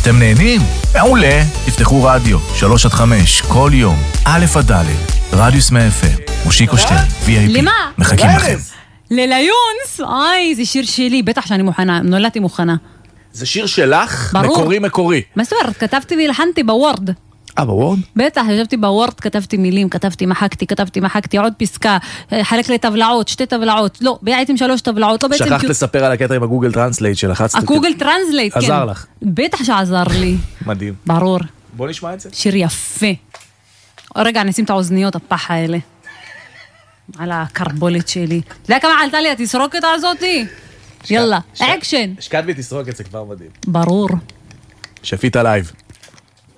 אתם נהנים? מעולה. תפתחו רדיו, 3-5, כל יום, א' עד ד', רדיוס מה-FM, מושיקו שטרן, VIP. למה? מחכים לכם. לליונס, זה שיר שלי, בטח שאני מוכנה, נולדתי מוכנה. זה שיר שלך? ברור. מקורי. מה זאת אומרת? כתבתי והלחנתי בוורד. בוורד? בטח, ישבתי בוורד, כתבתי מילים, כתבתי, מחקתי, עוד פסקה, חלק לטבלאות, 2 טבלאות, לא, בעצם 3 טבלאות, לא בעצם... שכחת לספר על הקטע עם הגוגל טרנסלייט שלחצת. הגוגל טרנסלייט, כן. עזר לך. בטח שעזר לי. מדהים. ברור. בוא נשמע את זה. שיר יפה. רגע, נשים את האוזניות, הפח האלה. על הקרבולת שלי. אתה יודע כמה עלתה לי התסרוקת הזאתי? יאללה, אקשן. השקעת בי תסרוק את זה כבר מדהים. ברור. שפית לייב.